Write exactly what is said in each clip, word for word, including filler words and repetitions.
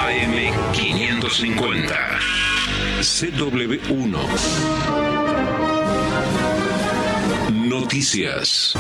A M quinientos cincuenta. C W uno. Noticias.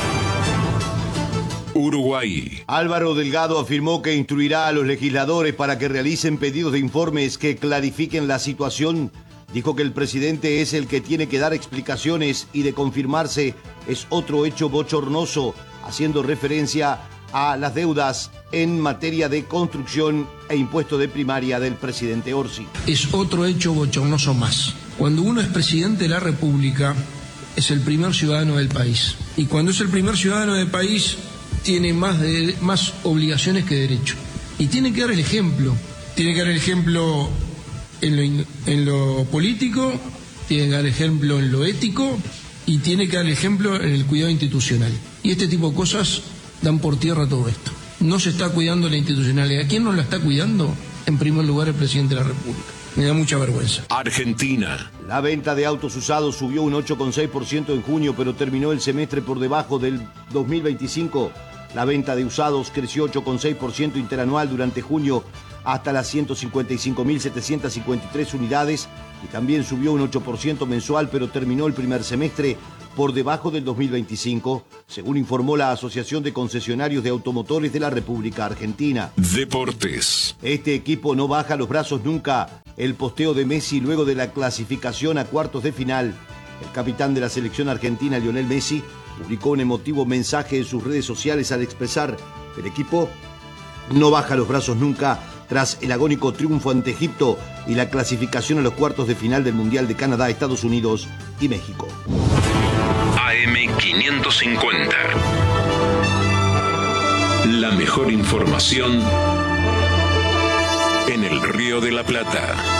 Uruguay. Álvaro Delgado afirmó que instruirá a los legisladores para que realicen pedidos de informes que clarifiquen la situación. Dijo que el presidente es el que tiene que dar explicaciones y de confirmarse es otro hecho bochornoso, haciendo referencia a las deudas en materia de construcción e impuesto de primaria del presidente Orsi. Es otro hecho bochornoso más. Cuando uno es presidente de la República, es el primer ciudadano del país. Y cuando es el primer ciudadano del país, tiene más, de, más obligaciones que derechos. Y tiene que dar el ejemplo. Tiene que dar el ejemplo en lo, en lo político, tiene que dar el ejemplo en lo ético y tiene que dar el ejemplo en el cuidado institucional. Y este tipo de cosas dan por tierra todo esto. No se está cuidando la institucionalidad. ¿Quién no la está cuidando? En primer lugar, el presidente de la República. Me da mucha vergüenza. Argentina. La venta de autos usados subió un ocho coma seis por ciento en junio, pero terminó el semestre por debajo del dos mil veinticinco. La venta de usados creció ocho coma seis por ciento interanual durante junio hasta las ciento cincuenta y cinco mil setecientas cincuenta y tres unidades y también subió un ocho por ciento mensual, pero terminó el primer semestre por debajo del dos mil veinticinco, según informó la Asociación de Concesionarios de Automotores de la República Argentina. Deportes. Este equipo no baja los brazos nunca. El posteo de Messi luego de la clasificación a cuartos de final. El capitán de la selección argentina, Lionel Messi, publicó un emotivo mensaje en sus redes sociales al expresar: el equipo no baja los brazos nunca tras el agónico triunfo ante Egipto y la clasificación a los cuartos de final del Mundial de Canadá, Estados Unidos y México. A M quinientos cincuenta. La mejor información en el Río de la Plata.